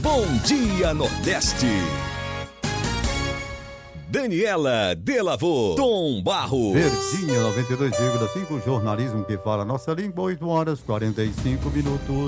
Bom Dia Nordeste. Daniela Delavô, Tom Barros. Verdinha 92,5, jornalismo que fala nossa língua, 8h45.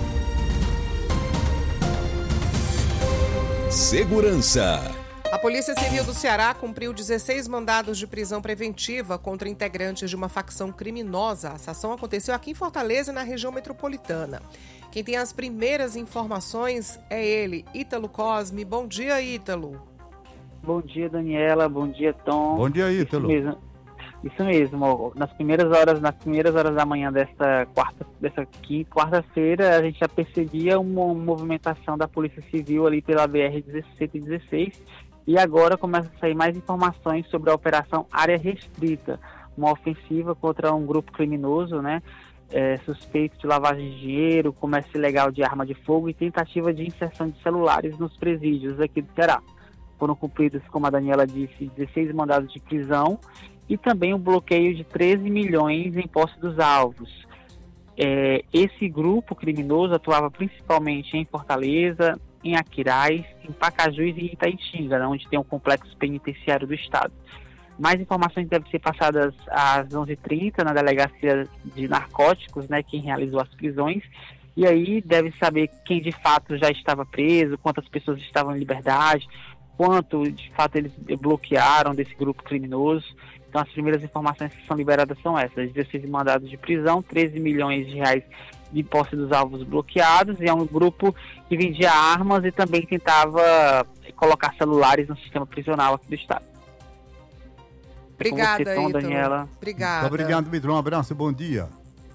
Segurança. A Polícia Civil do Ceará cumpriu 16 mandados de prisão preventiva contra integrantes de uma facção criminosa. Essa ação aconteceu aqui em Fortaleza, na região metropolitana. Quem tem as primeiras informações é ele, Ítalo Cosme. Bom dia, Ítalo. Bom dia, Daniela. Bom dia, Tom. Bom dia, Ítalo. Isso mesmo. Nas primeiras horas da manhã dessa quarta-feira, a gente já percebia uma movimentação da Polícia Civil ali pela BR-116. E agora começa a sair mais informações sobre a Operação Área Restrita, uma ofensiva contra um grupo criminoso, né? Suspeito de lavagem de dinheiro, comércio ilegal de arma de fogo e tentativa de inserção de celulares nos presídios aqui do Ceará. Foram cumpridos, como a Daniela disse, 16 mandados de prisão e também o bloqueio de 13 milhões em posse dos alvos. Esse grupo criminoso atuava principalmente em Fortaleza, em Aquiraz, em Pacajus e Itaitinga, onde tem um complexo penitenciário do Estado. Mais informações devem ser passadas às 11h30 na Delegacia de Narcóticos, né, quem realizou as prisões, e aí deve saber quem de fato já estava preso, quantas pessoas estavam em liberdade, quanto de fato eles bloquearam desse grupo criminoso. Então as primeiras informações que são liberadas são essas: 16 mandados de prisão, 13 milhões de reais de posse dos alvos bloqueados, e é um grupo que vendia armas e também tentava colocar celulares no sistema prisional aqui do Estado. Obrigada, Ítalo. Daniela. Obrigada. Muito obrigado, Vidro. Um abraço, bom dia.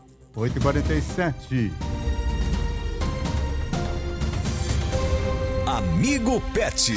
8h47. Amigo Pet.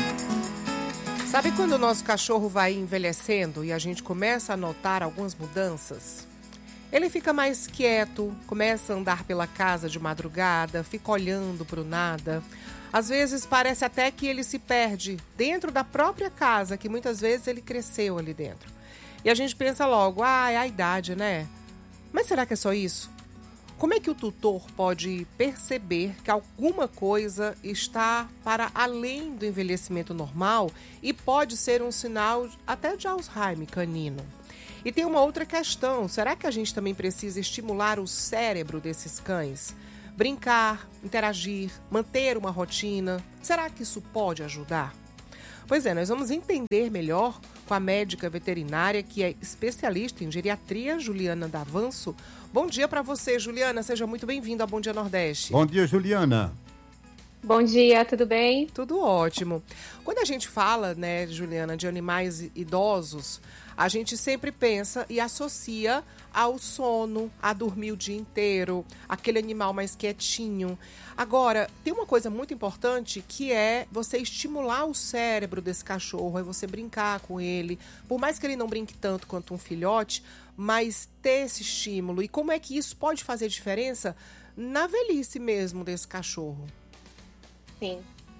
Sabe quando o nosso cachorro vai envelhecendo e a gente começa a notar algumas mudanças? Ele fica mais quieto, começa a andar pela casa de madrugada, fica olhando para o nada. Às vezes parece até que ele se perde dentro da própria casa, que muitas vezes ele cresceu ali dentro. E a gente pensa logo, é a idade, né? Mas será que é só isso? Como é que o tutor pode perceber que alguma coisa está para além do envelhecimento normal e pode ser um sinal até de Alzheimer canino? E tem uma outra questão, será que a gente também precisa estimular o cérebro desses cães? Brincar, interagir, manter uma rotina, será que isso pode ajudar? Pois é, nós vamos entender melhor com a médica veterinária que é especialista em geriatria, Juliana Davanço. Bom dia para você, Juliana, seja muito bem-vinda ao Bom Dia Nordeste. Bom dia, Juliana. Bom dia, tudo bem? Tudo ótimo. Quando a gente fala, né, Juliana, de animais idosos, a gente sempre pensa e associa ao sono, a dormir o dia inteiro, aquele animal mais quietinho. Agora, tem uma coisa muito importante que é você estimular o cérebro desse cachorro, é você brincar com ele, por mais que ele não brinque tanto quanto um filhote, mas ter esse estímulo. E como é que isso pode fazer diferença na velhice mesmo desse cachorro? Sim.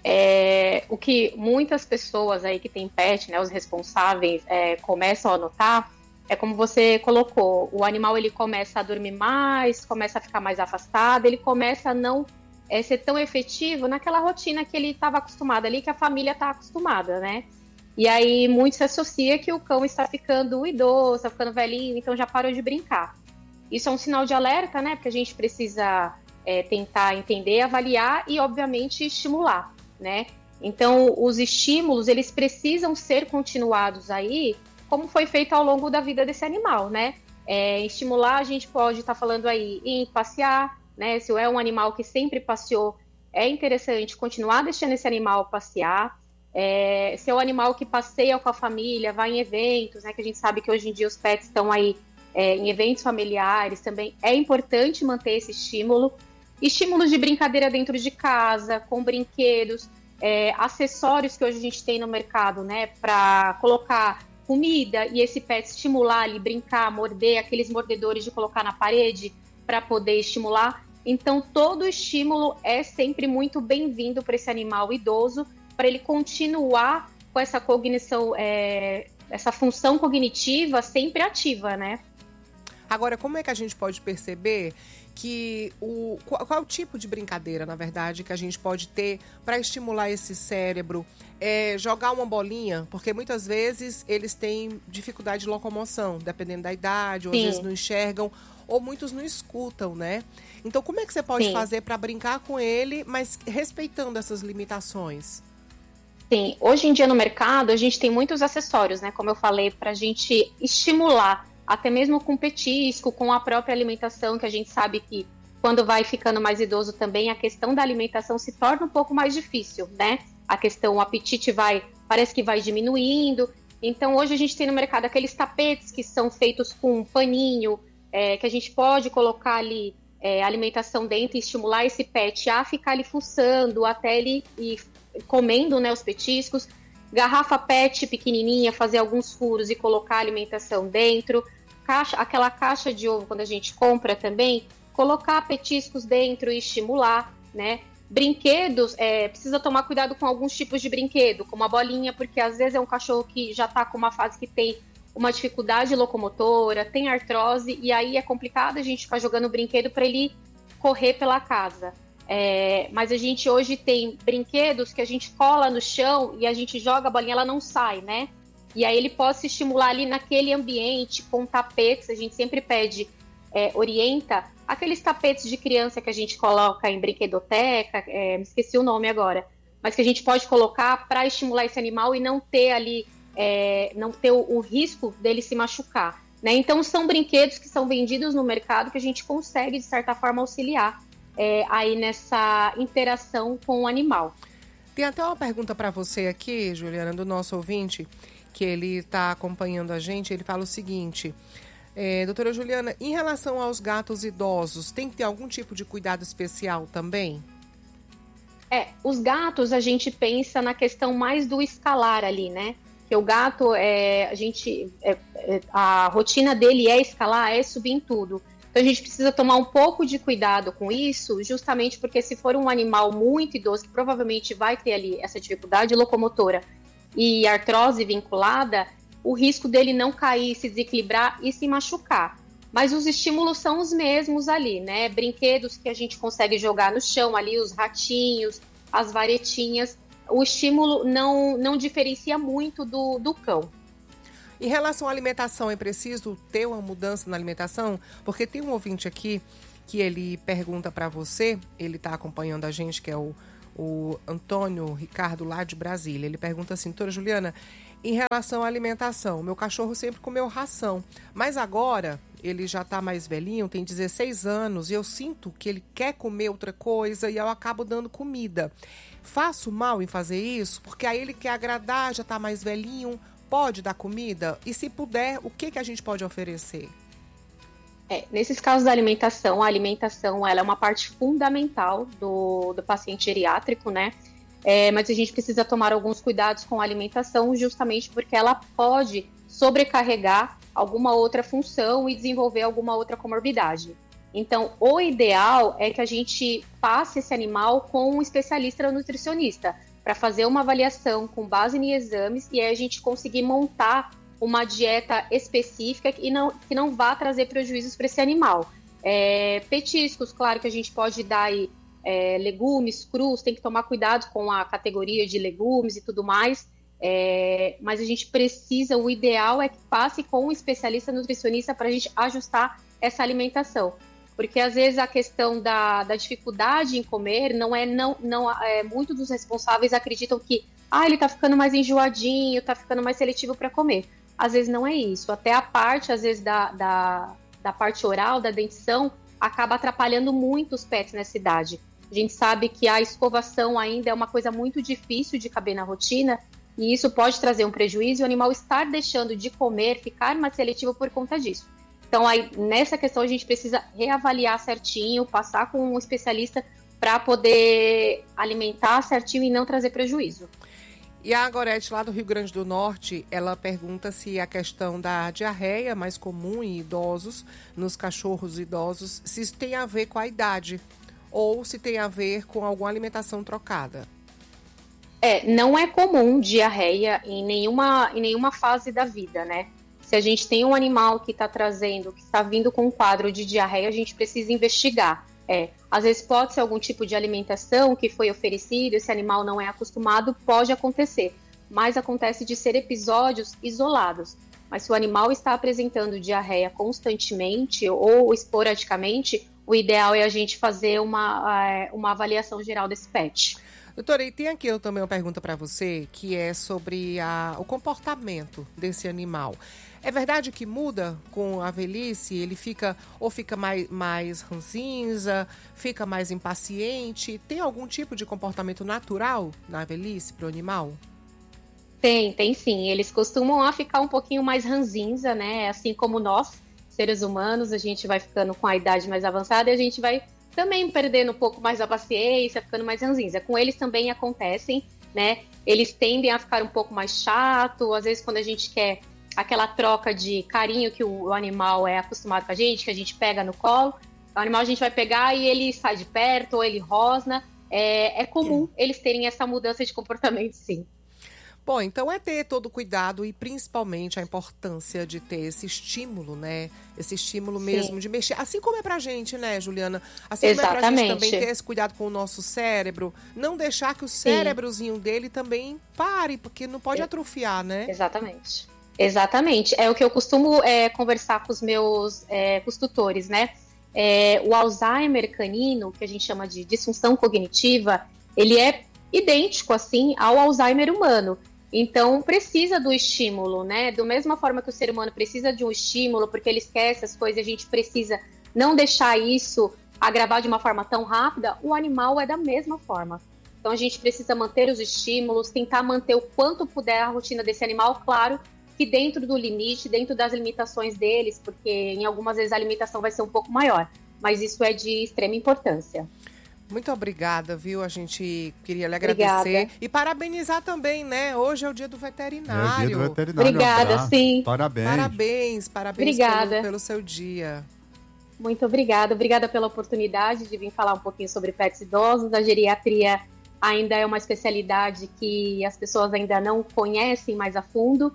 O que muitas pessoas aí que têm pet, né, os responsáveis, começam a notar, é como você colocou, o animal ele começa a dormir mais, começa a ficar mais afastado, ele começa a não ser tão efetivo naquela rotina que ele estava acostumado ali, que a família está acostumada, né? E aí muito se associa que o cão está ficando idoso, está ficando velhinho, então já parou de brincar. Isso é um sinal de alerta, né? Porque a gente precisa tentar entender, avaliar e, obviamente, estimular, né? Então, os estímulos, eles precisam ser continuados aí, como foi feito ao longo da vida desse animal, né? Estimular, a gente pode estar falando aí em passear, né? Se é um animal que sempre passeou, é interessante continuar deixando esse animal passear. Se é um animal que passeia com a família, vai em eventos, né? Que a gente sabe que hoje em dia os pets estão aí em eventos familiares também, é importante manter esse estímulo. Estímulos de brincadeira dentro de casa, com brinquedos, acessórios que hoje a gente tem no mercado, né, para colocar comida e esse pet estimular ali, brincar, morder, aqueles mordedores de colocar na parede para poder estimular. Então, todo estímulo é sempre muito bem-vindo para esse animal idoso, para ele continuar com essa cognição, essa função cognitiva sempre ativa, né? Agora, como é que a gente pode perceber qual é o tipo de brincadeira, na verdade, que a gente pode ter para estimular esse cérebro? Jogar uma bolinha, porque muitas vezes eles têm dificuldade de locomoção, dependendo da idade, ou às vezes não enxergam, ou muitos não escutam, né? Então, como é que você pode fazer para brincar com ele, mas respeitando essas limitações? Sim, hoje em dia no mercado a gente tem muitos acessórios, né? Como eu falei, para a gente estimular, até mesmo com petisco, com a própria alimentação, que a gente sabe que quando vai ficando mais idoso também, a questão da alimentação se torna um pouco mais difícil, né? A questão, o apetite parece que vai diminuindo. Então hoje a gente tem no mercado aqueles tapetes que são feitos com um paninho, que a gente pode colocar ali alimentação dentro e estimular esse pet a ficar ali fuçando até ele ir comendo, né, os petiscos. Garrafa PET pequenininha, fazer alguns furos e colocar a alimentação dentro. Aquela caixa de ovo, quando a gente compra também, colocar petiscos dentro e estimular, né? Brinquedos, precisa tomar cuidado com alguns tipos de brinquedo, como a bolinha, porque às vezes é um cachorro que já está com uma fase que tem uma dificuldade locomotora, tem artrose, e aí é complicado a gente ficar jogando brinquedo para ele correr pela casa. Mas a gente hoje tem brinquedos que a gente cola no chão e a gente joga a bolinha, ela não sai, né? E aí ele pode se estimular ali naquele ambiente com tapetes, a gente sempre pede, orienta, aqueles tapetes de criança que a gente coloca em brinquedoteca, me esqueci o nome agora, mas que a gente pode colocar para estimular esse animal e não ter ali, não ter o risco dele se machucar, né? Então são brinquedos que são vendidos no mercado que a gente consegue, de certa forma, auxiliar aí nessa interação com o animal. Tem até uma pergunta para você aqui, Juliana, do nosso ouvinte, que ele está acompanhando a gente. Ele fala o seguinte: doutora Juliana, em relação aos gatos idosos, tem que ter algum tipo de cuidado especial também? Os gatos, a gente pensa na questão mais do escalar ali, né? Que o gato, a rotina dele é escalar, é subir em tudo. Então a gente precisa tomar um pouco de cuidado com isso, justamente porque se for um animal muito idoso, que provavelmente vai ter ali essa dificuldade locomotora e artrose vinculada, o risco dele não cair, se desequilibrar e se machucar. Mas os estímulos são os mesmos ali, né? Brinquedos que a gente consegue jogar no chão ali, os ratinhos, as varetinhas. O estímulo não diferencia muito do cão. Em relação à alimentação, é preciso ter uma mudança na alimentação? Porque tem um ouvinte aqui que ele pergunta para você, ele está acompanhando a gente, que é o Antônio Ricardo, lá de Brasília. Ele pergunta assim: doutora Juliana, em relação à alimentação, meu cachorro sempre comeu ração, mas agora ele já está mais velhinho, tem 16 anos, e eu sinto que ele quer comer outra coisa e eu acabo dando comida. Faço mal em fazer isso? Porque aí ele quer agradar, já está mais velhinho, pode dar comida? E se puder, o que a gente pode oferecer? Nesses casos da alimentação, a alimentação ela é uma parte fundamental do paciente geriátrico, né? Mas a gente precisa tomar alguns cuidados com a alimentação, justamente porque ela pode sobrecarregar alguma outra função e desenvolver alguma outra comorbidade. Então, o ideal é que a gente passe esse animal com um especialista nutricionista, para fazer uma avaliação com base em exames e aí a gente conseguir montar uma dieta específica que não vá trazer prejuízos para esse animal. Petiscos, claro que a gente pode dar aí, legumes crus, tem que tomar cuidado com a categoria de legumes e tudo mais, mas a gente precisa, o ideal é que passe com um especialista nutricionista para a gente ajustar essa alimentação. Porque às vezes a questão da dificuldade em comer muitos dos responsáveis acreditam que ele está ficando mais enjoadinho, está ficando mais seletivo para comer. Às vezes não é isso. Até a parte, às vezes, da parte oral, da dentição, acaba atrapalhando muito os pets nessa idade. A gente sabe que a escovação ainda é uma coisa muito difícil de caber na rotina e isso pode trazer um prejuízo e o animal estar deixando de comer, ficar mais seletivo por conta disso. Então, aí, nessa questão, a gente precisa reavaliar certinho, passar com um especialista para poder alimentar certinho e não trazer prejuízo. E a Gorete, lá do Rio Grande do Norte, ela pergunta se a questão da diarreia mais comum em idosos, nos cachorros idosos, se isso tem a ver com a idade ou se tem a ver com alguma alimentação trocada. Não é comum diarreia em nenhuma fase da vida, né? Se a gente tem um animal que está trazendo, que está vindo com um quadro de diarreia, a gente precisa investigar. Às vezes pode ser algum tipo de alimentação que foi oferecido, esse animal não é acostumado, pode acontecer. Mas acontece de ser episódios isolados. Mas se o animal está apresentando diarreia constantemente ou esporadicamente, o ideal é a gente fazer uma avaliação geral desse pet. Doutora, e tem aqui também uma pergunta para você, que é sobre o comportamento desse animal. É verdade que muda com a velhice? Ele fica mais ranzinza, fica mais impaciente? Tem algum tipo de comportamento natural na velhice para o animal? Tem sim. Eles costumam ficar um pouquinho mais ranzinza, né? Assim como nós, seres humanos, a gente vai ficando com a idade mais avançada e a gente vai também perdendo um pouco mais a paciência, ficando mais ranzinza. Com eles também acontecem, né? Eles tendem a ficar um pouco mais chato, às vezes quando a gente quer aquela troca de carinho que o animal é acostumado com a gente pega no colo, o animal a gente vai pegar e ele sai de perto, ou ele rosna. É comum eles terem essa mudança de comportamento, sim. Bom, então é ter todo o cuidado e principalmente a importância de ter esse estímulo, né? Esse estímulo mesmo de mexer. Assim como é pra gente, né, Juliana? Assim Exatamente. Como é pra gente também ter esse cuidado com o nosso cérebro. Não deixar que o cérebrozinho dele também pare, porque não pode atrofiar, né? Exatamente. É o que eu costumo conversar com os meus com os tutores, né? O Alzheimer canino, que a gente chama de disfunção cognitiva, ele é idêntico, assim, ao Alzheimer humano. Então, precisa do estímulo, né? Da mesma forma que o ser humano precisa de um estímulo, porque ele esquece as coisas, a gente precisa não deixar isso agravar de uma forma tão rápida, o animal é da mesma forma. Então, a gente precisa manter os estímulos, tentar manter o quanto puder a rotina desse animal, claro, que dentro do limite, dentro das limitações deles, porque em algumas vezes a limitação vai ser um pouco maior, mas isso é de extrema importância. Muito obrigada, viu? A gente queria lhe agradecer. Obrigada. E parabenizar também, né? Hoje é o dia do veterinário. É o dia do veterinário. Obrigada, sim. Parabéns. Parabéns pelo seu dia. Muito obrigada. Obrigada pela oportunidade de vir falar um pouquinho sobre pets idosos. A geriatria ainda é uma especialidade que as pessoas ainda não conhecem mais a fundo,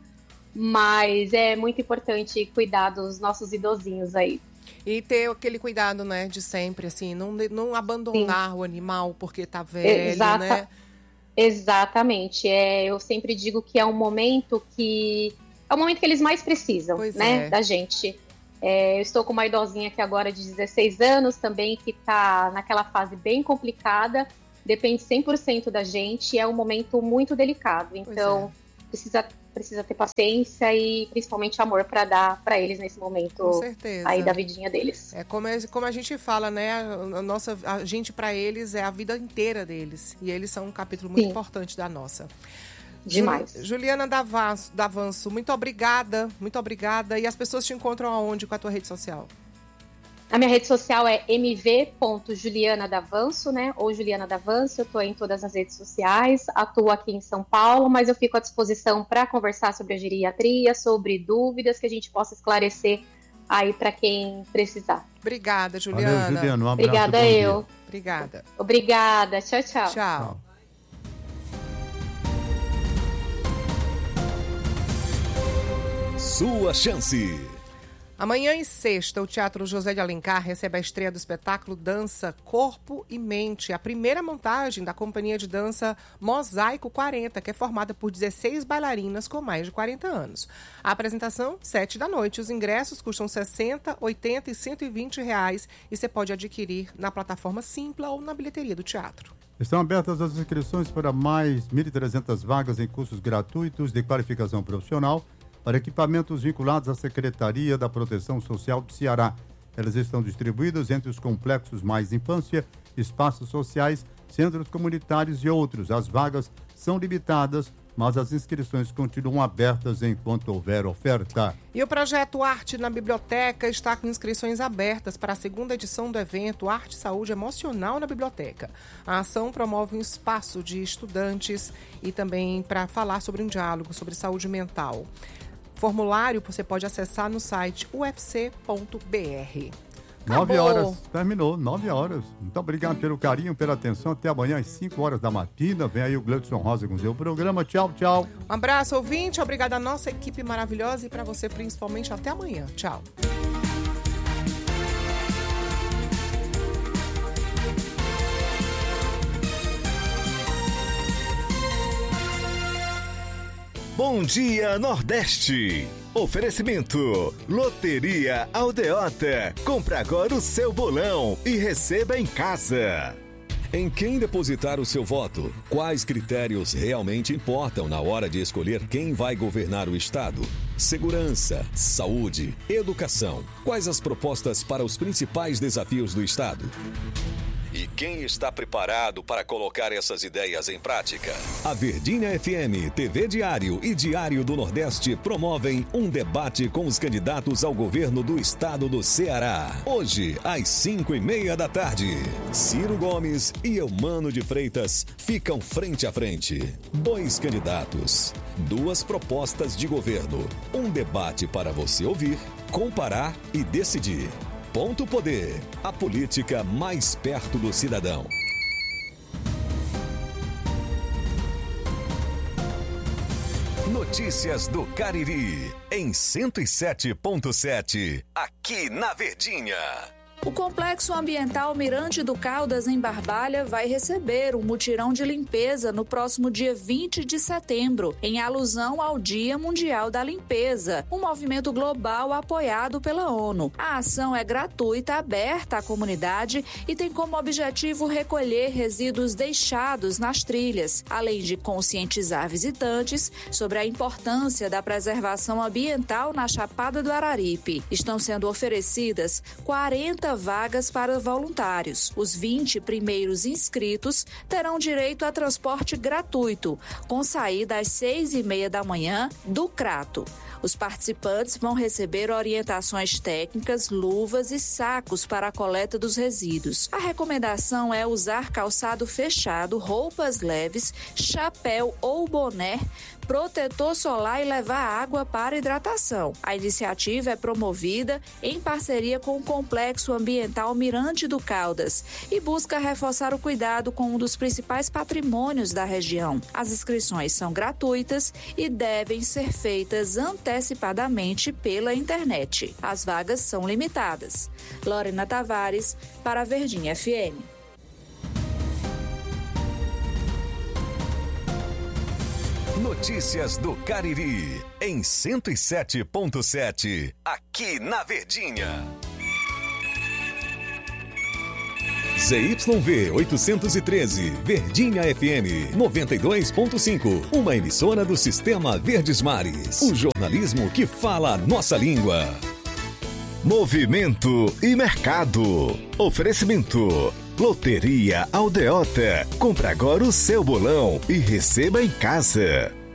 mas é muito importante cuidar dos nossos idosinhos aí. E ter aquele cuidado, né, de sempre, assim, não abandonar o animal porque tá velho, né? Exatamente. Eu sempre digo que é um momento que eles mais precisam, da gente. Eu estou com uma idosinha aqui agora de 16 anos também, que tá naquela fase bem complicada, depende 100% da gente, é um momento muito delicado. Então, precisa ter paciência e principalmente amor para dar para eles nesse momento aí da vidinha deles. Como a gente fala, né? A gente para eles é a vida inteira deles. E eles são um capítulo muito importante da nossa. Demais. Juliana Davanço, muito obrigada. E as pessoas te encontram aonde com a tua rede social? A minha rede social é mv.julianadavanço, né? Ou Juliana Davanço. Eu estou em todas as redes sociais. Atuo aqui em São Paulo, mas eu fico à disposição para conversar sobre a geriatria, sobre dúvidas que a gente possa esclarecer aí para quem precisar. Obrigada, Juliana. Valeu, Juliana. Um abraço. Obrigada eu. Obrigada. Obrigada. Tchau, tchau. Tchau. Sua chance. Amanhã e sexta, o Teatro José de Alencar recebe a estreia do espetáculo Dança Corpo e Mente, a primeira montagem da companhia de dança Mosaico 40, que é formada por 16 bailarinas com mais de 40 anos. A apresentação, 19h. Os ingressos custam R$ 60, R$ 80 e R$ 120 e você pode adquirir na plataforma Simpla ou na bilheteria do teatro. Estão abertas as inscrições para mais 1.300 vagas em cursos gratuitos de qualificação profissional para equipamentos vinculados à Secretaria da Proteção Social do Ceará. Elas estão distribuídas entre os complexos Mais Infância, espaços sociais, centros comunitários e outros. As vagas são limitadas, mas as inscrições continuam abertas enquanto houver oferta. E o projeto Arte na Biblioteca está com inscrições abertas para a segunda edição do evento Arte e Saúde Emocional na Biblioteca. A ação promove um espaço de estudantes e também para falar sobre um diálogo sobre saúde mental. Formulário você pode acessar no site ufc.br. 9 horas, terminou, 9 horas. Muito obrigado pelo carinho, pela atenção. Até amanhã às 5 horas da matina. Vem aí o Gleudson Rosa com o seu programa. Tchau, tchau. Um abraço, ouvinte. Obrigada à nossa equipe maravilhosa e para você principalmente. Até amanhã. Tchau. Bom Dia Nordeste. Oferecimento: Loteria Aldeota. Compra agora o seu bolão e receba em casa. Em quem depositar o seu voto? Quais critérios realmente importam na hora de escolher quem vai governar o Estado? Segurança, saúde, educação. Quais as propostas para os principais desafios do Estado? E quem está preparado para colocar essas ideias em prática? A Verdinha FM, TV Diário e Diário do Nordeste promovem um debate com os candidatos ao governo do estado do Ceará. Hoje, às 5:30 da tarde. Ciro Gomes e Eumano de Freitas ficam frente a frente. 2 candidatos, 2 propostas de governo. Um debate para você ouvir, comparar e decidir. Ponto Poder, a política mais perto do cidadão. Notícias do Cariri, em 107.7, aqui na Verdinha. O Complexo Ambiental Mirante do Caldas, em Barbalha, vai receber um mutirão de limpeza no próximo dia 20 de setembro, em alusão ao Dia Mundial da Limpeza, um movimento global apoiado pela ONU. A ação é gratuita, aberta à comunidade e tem como objetivo recolher resíduos deixados nas trilhas, além de conscientizar visitantes sobre a importância da preservação ambiental na Chapada do Araripe. Estão sendo oferecidas 40 vagas para voluntários. Os 20 primeiros inscritos terão direito a transporte gratuito, com saída às 6:30 da manhã do Crato. Os participantes vão receber orientações técnicas, luvas e sacos para a coleta dos resíduos. A recomendação é usar calçado fechado, roupas leves, chapéu ou boné, protetor solar e levar água para hidratação. A iniciativa é promovida em parceria com o Complexo Ambiental Mirante do Caldas e busca reforçar o cuidado com um dos principais patrimônios da região. As inscrições são gratuitas e devem ser feitas antecipadamente pela internet. As vagas são limitadas. Lorena Tavares, para a Verdinha FM. Notícias do Cariri, em 107.7, aqui na Verdinha. ZYV 813, Verdinha FM 92.5, uma emissora do Sistema Verdes Mares. O jornalismo que fala a nossa língua. Movimento e mercado. Oferecimento: Loteria Aldeota. Compre agora o seu bolão e receba em casa.